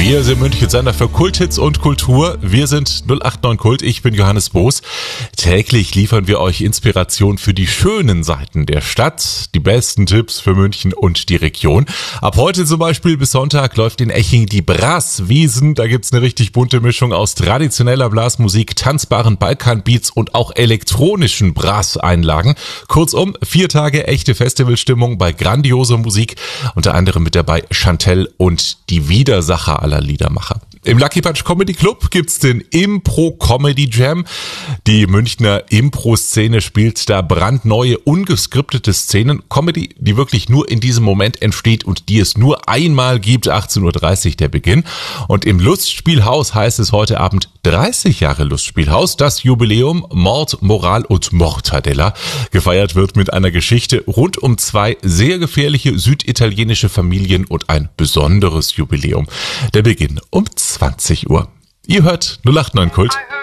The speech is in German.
Hier sind München Sender für Kulthits und Kultur. Wir sind 089 Kult, ich bin Johannes Boos. Täglich liefern wir euch Inspiration für die schönen Seiten der Stadt, die besten Tipps für München und die Region. Ab heute zum Beispiel bis Sonntag läuft in Eching die Brasswiesen. Da gibt's eine richtig bunte Mischung aus traditioneller Blasmusik, tanzbaren Balkanbeats und auch elektronischen Brasseinlagen. Kurzum, 4 Tage echte Festivalstimmung bei grandioser Musik. Unter anderem mit dabei Chantelle und die Widersacher aller Liedermacher. Im Lucky Punch Comedy Club gibt's den Impro Comedy Jam. Die Münchner Impro-Szene spielt da brandneue, ungeskriptete Szenen. Comedy, die wirklich nur in diesem Moment entsteht und die es nur einmal gibt. 18.30 Uhr der Beginn. Und im Lustspielhaus heißt es heute Abend 30 Jahre Lustspielhaus. Das Jubiläum Mord, Moral und Mortadella. Gefeiert wird mit einer Geschichte rund um 2 sehr gefährliche süditalienische Familien und ein besonderes Jubiläum. Der Beginn um 20 Uhr. Ihr hört 089 Kult.